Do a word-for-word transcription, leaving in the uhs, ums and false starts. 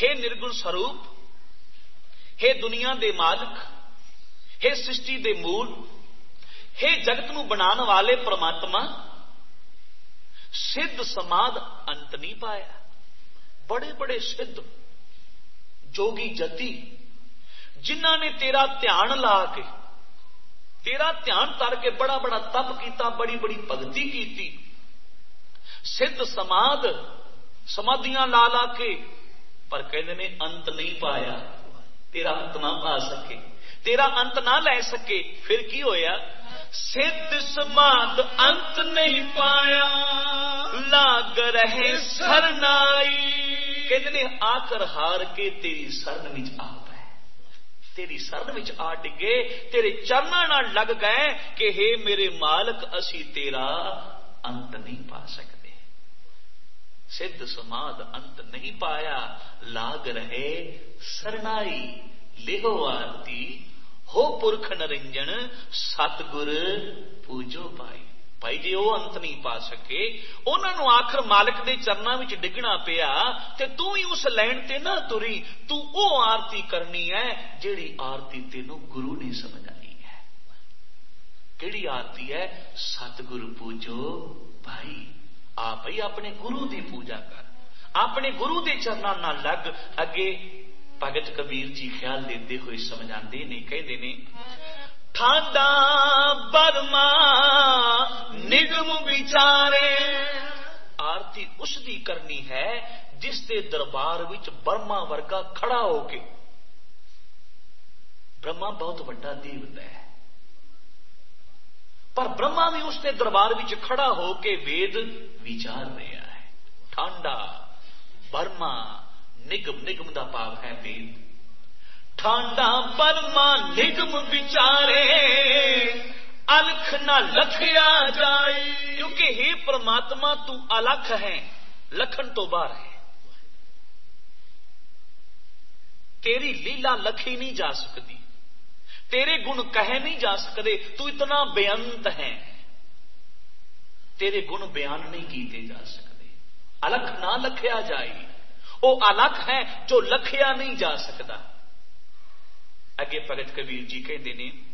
हे निर्गुण स्वरूप, हे दुनिया दे मालिक, हे सृष्टि दे मूल, हे जगत नूं बनाने वाले परमात्मा, सिद्ध समाध अंत नहीं पाया। बड़े बड़े सिद्ध जोगी जति जिन्हां ने तेरा ध्यान ला के, तेरा ध्यान तर के बड़ा बड़ा तप किया, बड़ी बड़ी भगती की, सिद्ध समाध समाधियां ला ला के, पर कहते ने अंत नहीं पाया। तेरा अंत ना पा सके, तेरा अंत ना ले सके। फिर की होया? सिद्ध समाध अंत नहीं पाया, लाग रहे सरनाई। कहते ने आकर हार के तेरी शरण विच आ गए, तेरी शरण विच आ डिगे, तेरे चरणां नाल लग गए कि हे मेरे मालक, असी तेरा अंत नहीं पा सकते। सिद्ध समाध अंत नहीं पाया, लाग रहे सरनाई। लेहो आरती हो पुरख निरंजन, सतगुर पूजो पाई। भाई जे वो अंत नहीं पा सके, उन्होंने आखिर मालिक के चरणों में डिगना पिया, ते तू ही उस लैन ते ना तुरी। तू वो आरती करनी है जिहड़ी आरती तेनों गुरु ने समझ आई है। किहड़ी आरती है? सतगुरु पूजो भाई। आप ही अपने गुरु की पूजा कर, अपने गुरु के चरणों नाल लग। अगे भगत कबीर जी ख्याल देते हुए समझाते ने, कहते ने, ठाडा बर्मा निगम विचारे। आरती उसकी करनी है जिसके दरबार विच बर्मा वर्गा खड़ा होके। ब्रह्मा बहुत बड़ा देवता है, पर ब्रह्मा भी उसके दरबार विच खड़ा होके वेद विचार रहा है। ठांडा बर्मा निगम, निगम का भाव है वेद। ठांडा बर्मा निगम विचारे, अलख ना लखया जाए। क्योंकि हे परमात्मा तू अलख है, लखन तो बाहर है। तेरी लीला लखी नहीं जा सकती, तेरे गुण कहे नहीं जा सकते। तू इतना बेअंत है, तेरे गुण बयान नहीं किए जा सकते। अलख ना लखया जाए, वो अलख है जो लखया नहीं जा सकता। अगे भगत कबीर जी कहते ने,